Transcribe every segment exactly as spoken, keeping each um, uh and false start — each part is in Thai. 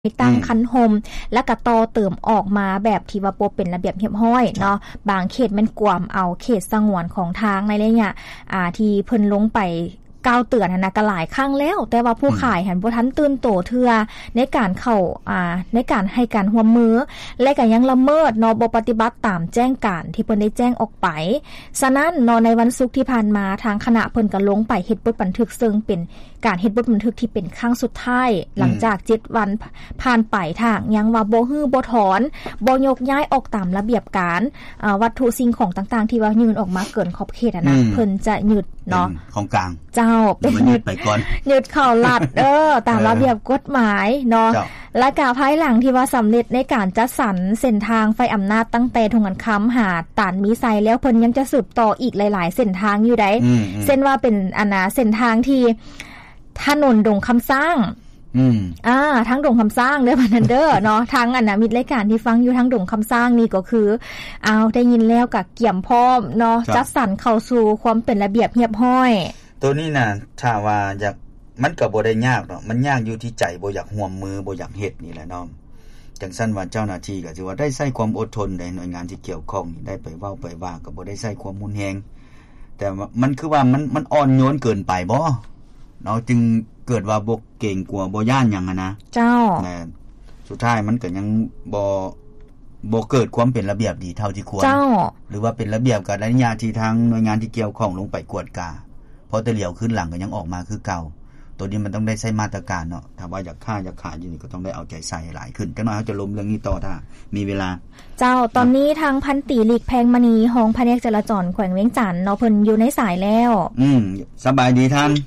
ไปตั้งคันโฮมแล้วก็ต่อเติมออกมาแบบที่ว่าบ่เป็นระเบียบเรียบร้อยเนาะบางเขตมันกวมเอาเขตสงวนของทางในระยะอ่าที่เพิ่นลงไปก้าวเตือนนะก็หลายครั้งแล้วแต่ว่าผู้ขายหันบ่ทันตื่นโตเทื่อในการเข้าอ่าในการให้การร่วมมือและก็ยังละเมิดเนาะบ่ปฏิบัติตามแจ้งการที่เพิ่นได้แจ้งออกไปฉะนั้นเนาะในวันศุกร์ที่ผ่านมาทางคณะเพิ่นก็ลงไปเฮ็ดบทบันทึกซึ่งเป็นการเฮ็ดบทบันทึกที่เป็นครั้งสุดท้ายหลังจากเจ็ดวันผ่านไปทางยังว่าบ่ฮื้อบ่ถอนบ่ยกย้ายออกตามระเบียบการอ่าวัตถุสิ่งของต่างๆที่ว่ายื่นออกมาเกินขอบเขตอ่ะนะเพิ่นจะยึดเนาะของกลางเจ้าเป็นยึดไปก่อนยึดเข้าลัดเออตามระเบียบกฎหมายเนาะและกาภายหลังที่ว่าสำเร็จในการจัดสรรเส้นทางไฟอำนาจตั้งแต่ทงกันค้ำหาตานมีไซแล้วเพิ่นยังจะสืบต่ออีกหลายๆเส้นทางอยู่ได้เส้นว่าเป็นอันน่ะเส้นทางที่ถนนดงคำสร้างอืมอ่าทั้งดงคำสร้างเด้อบัดนั้นเด้อเนาะทั้งอันน่ะมิตรรายการที่ฟังอยู่ทั้งดงคำสร้างนี่ก็คือเอาได้ยินแล้วก็เกี่ยมพร้อมเนาะจัดสรรเข้าสู่ความเป็นระเบียบเรียบร้อยตัวนี้น่ะถ้าว่าอยากมันก็บ่ได้ยากดอกมันยากอยู่ที่ใจบ่อยากร่วมมือบ่อยากเฮ็ดนี่แหละเนาะจังซั่นว่าเจ้าหน้าที่ก็สิว่าได้ใช้ความอดทนได้หน่วยงานที่เกี่ยวข้องนี่ได้ไปเว้าไปว่าก็บ่ได้ใช้ความรุนแรงแต่มันคือว่ามันมันอ่อนโยนเกินไปบ่เนาะจึงเกิดว่าบ่เก่งกลัวบ่ย่านหยังอ่ะนะเจ้าแต่สุดท้ายมันก็ยังบ่บ่เกิดความเป็นระเบียบดีเท่าที่ควรหรือว่าเป็นระเบียบกับระยะที่ทางหน่วยงานที่เกี่ยวข้องลงไปกวดกาพอแต่เหลียวขึ้นหลังก็ยังออกมาคือเก่าตัวนี้มันต้องได้ใช้มาตรการเนาะถ้าว่าอยากฆ่าอยากขายอยู่นี่ก็ต้องได้เอาใจใส่หลายขึ้นจังน้อยเฮาจะล้มเรื่องนี้ต่อถ้ามีเวลาเจ้าตอนนี้ทางพันตรีหลีกแพงมณีห้องแผนกจราจรแขวงเวียงจันทน์เนาะเพิ่นอยู่ในสายแล้วอืมสบายดีท่าน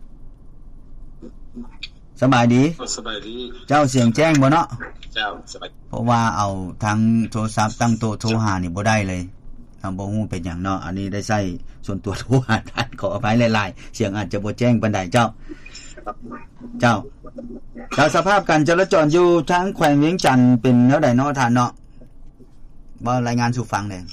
สบายดีสบายดีเจ้าเสียงแจ้งบ่เนาะเจ้าสบายเพราะว่าเอาทางโทรศัพท์ตั้งโต๊ะโทรหานี่บ่ได้เลยทางบ่ฮู้เป็นหยังเนาะอันนี้ได้ใช้ส่วนตัวโทรหาท่านขออภัยหลายๆเสียงอาจจะบ่แจ้งปานใดเจ้าเจ้าเจ้าสภาพการจราจรอยู่ทางแขวงเวียงจันทน์เป็นแนวใดเนาะท่านเนาะบ่รายงานสู่ฟังแน่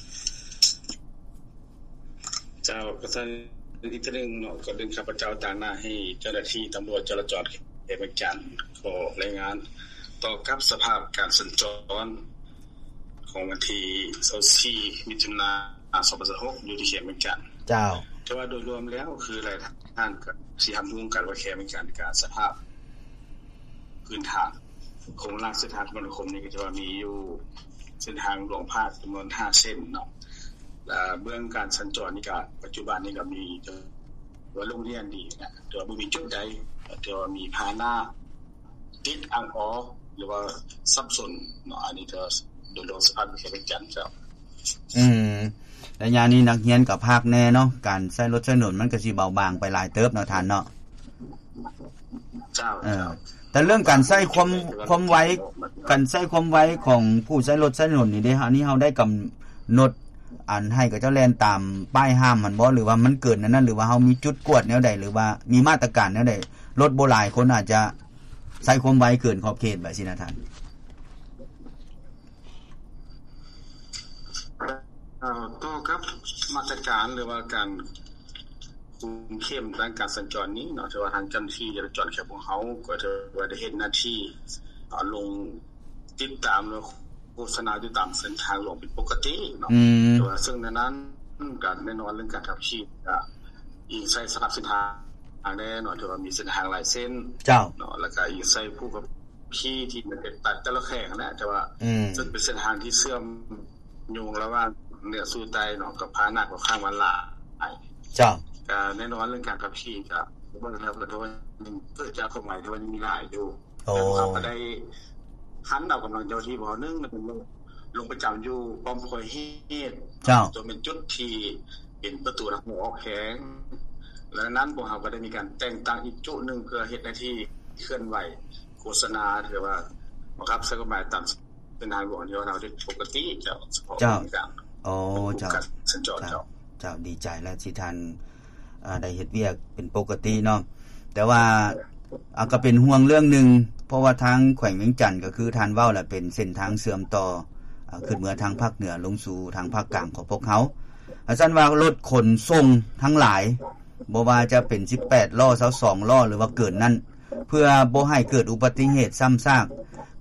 เจ้าก็ท่านอีกเรื่องเนาะก็ดึงข้าพเจ้าต่างหน้าให้เจ้าหน้าที่ตำรวจจราจรเขตเวียงจันทน์ขอรายงานต่อกับสภาพการสัญจรของวันที่ยี่สิบสี่มิถุนายนสองพันสิบหกอยู่ที่เขตเวียงจันทน์เจ้าแต่ว่าโดยรวมแล้วคือหลายท่านก็สิทำร่วมกันว่าเขตเวียงจันทน์การสภาพพื้นฐานโครงสร้างเส้นทางคมนาคมนี่ก็จะว่ามีอยู่เส้นทางหลวงภาคจำนวนห้าเส้นเนาะและเบื้องการสัญจรนี่ก็ปัจจุบันนี่ก็มีว่าโรงเรียนดีนะแต่ว่าบ่มีจุดใดแต่ว่ามีพาหน้าติดอังออหรือว่าสับสนเนาะอันนี้ก็โดยรวมสภาพเขตเวียงจันทน์เจ้าอืมระยะนี้นักเรียนก็ภาคแน่เนาะการใช้รถใช้ถนนมันก็สิเบาบางไปหลายเติบเนาะท่านเนาะเจ้าเออแต่เรื่องการใช้ความความไวการใช้ความไวของผู้ใช้รถใช้ถนนนี่เด้อันนี้เฮาได้กำหนดอันให้กับเจ้าแล่นตามป้ายห้ามมันบ่หรือว่ามันเกินนั้นหรือว่าเฮามีจุดกวดแนวใดหรือว่ามีมาตรการแนวใดรถบ่หลายคนอาจจะใช้ความไวเกินขอบเขตแบบสินะท่านเอ่อต่อกับมาตรการหรือว่าการคุมเข้มด้านการสัญจรนี้เนาะแต่ว่าทางเจ้าหน้าที่จราจรแขกของเฮาก็จะว่าได้เฮ็ดหน้าที่อ่าลงติดตามแล้วโฆษณาอยู่ตามเส้นทางหลวงเป็นปกติเนาะแต่ว่าซึ่งในนั้นการแน่นอนเรื่องการขับขี่ก็อีกใช้สลับเส้นทางทางแน่เนาะแต่ว่ามีเส้นทางหลายเส้นเจ้าเนาะแล้วก็อีกใช้ผู้ขับขี่ที่มันเป็นตัดแต่ละแขกนะแต่ว่าซึ่งเป็นเส้นทางที่เชื่อมโยงระหว่างเหนือสู่ใต้เนาะกับพาหนักกับข้างวันหลายเจ้าก็แน่นอนเรื่องการขับขี่ก็บ่ได้แล้วก็ว่าเพื่อจะเข้าหมายที่ว่ามีหลายอยู่แต่ว่าได้หันเอากำลังเจ้าที่บ่นึงมันเป็นลงประจำอยู่ป้อมคอยเฮ็ดเจ้าจนเป็นจุดที่เป็นประตูทางออกแขงแล้วนั้นพวกเฮาก็ได้มีการแต่งตั้งอีกจุดนึงเพื่อเฮ็ดหน้าที่เคลื่อนไหวโฆษณาหรือว่าบังคับใช้กฎหมายตามเป็นทางหลวงที่เราได้ปกติเจ้าเฉพาะการโอ้เจ้าสัญจรเจ้าเจ้าดีใจแล้วที่ท่านอ่าได้เฮ็ดเวียกเป็นปกติเนาะแต่ว่าอ่าก็เป็นห่วงเรื่องนึงเพราะว่าทางแขวงเวียงจันทน์ก็คือท่านเว้าแหละเป็นเส้นทางเสื่อมต่ออ่าขึ้นเมื่อทางภาคเหนือลงสู่ทางภาคกลางของพวกเขาอาจารย์ว่ารถขนส่งทั้งหลายบ่ว่าจะเป็นสิบแปดล้อยี่สิบสองล้อหรือว่าเกินนั้นเพื่อบ่ให้เกิดอุบัติเหตุซ้ำซาก